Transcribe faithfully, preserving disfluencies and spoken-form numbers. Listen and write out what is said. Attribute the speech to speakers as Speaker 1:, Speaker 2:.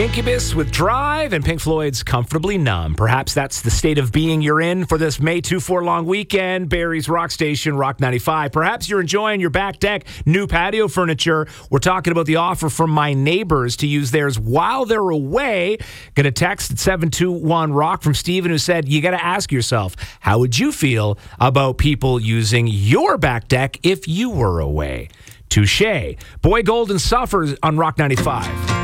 Speaker 1: Incubus with Drive and Pink Floyd's Comfortably Numb. Perhaps that's the state of being you're in for this May two four long weekend. Barrie's Rock Station, Rock ninety-five. Perhaps you're enjoying your back deck, new patio furniture. We're talking about the offer from my neighbors to use theirs while they're away. Get a text at seven two one rock from Steven who said, you got to ask yourself, how would you feel about people using your back deck if you were away? Touche. Boy Golden suffers on Rock ninety-five.